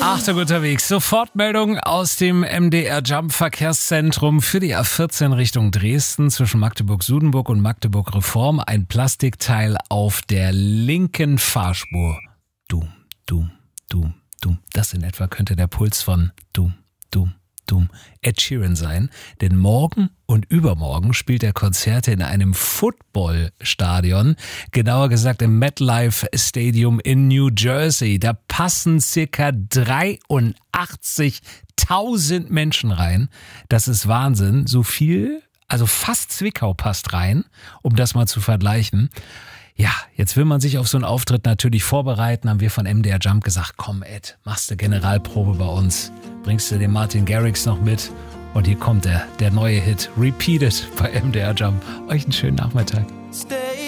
Achtung unterwegs. Sofortmeldung aus dem MDR Jump Verkehrszentrum für die A14 Richtung Dresden zwischen Magdeburg-Sudenburg und Magdeburg-Reform. Ein Plastikteil auf der linken Fahrspur. Dum, dum, dum, dum. Das in etwa könnte der Puls von Dum, Dum, Dum Ed Sheeran sein. Denn morgen und übermorgen spielt er Konzerte in einem Footballstadion, genauer gesagt im MetLife Stadium in New Jersey. Da passen circa 83.000 Menschen rein. Das ist Wahnsinn. So viel, also fast Zwickau passt rein, um das mal zu vergleichen. Ja, jetzt will man sich auf so einen Auftritt natürlich vorbereiten, haben wir von MDR Jump gesagt, komm Ed, machst du Generalprobe bei uns, bringst du den Martin Garrix noch mit und hier kommt der neue Hit, Repeated bei MDR Jump. Euch einen schönen Nachmittag.